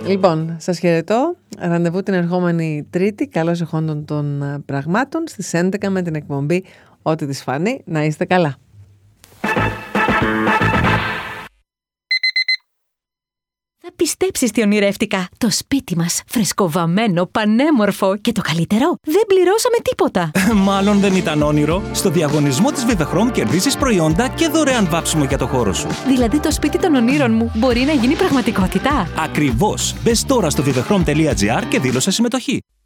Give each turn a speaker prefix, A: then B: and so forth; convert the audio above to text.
A: Λοιπόν, σας χαιρετώ. Ραντεβού την ερχόμενη Τρίτη. Καλώς εχόντων των πραγμάτων στις 11 με την εκπομπή Ό,τι της φανεί. Να είστε καλά.
B: Θα πιστέψεις τι ονειρεύτηκα. Το σπίτι μας, φρεσκοβαμμένο, πανέμορφο και το καλύτερο, δεν πληρώσαμε τίποτα.
C: Μάλλον δεν ήταν όνειρο. Στο διαγωνισμό της Vivechrome κερδίζεις προϊόντα και δωρεάν βάψιμο για το χώρο σου.
B: Δηλαδή το σπίτι των ονείρων μου μπορεί να γίνει πραγματικότητα.
C: Ακριβώς. Μπες τώρα στο vivechrome.gr και δήλωσε συμμετοχή.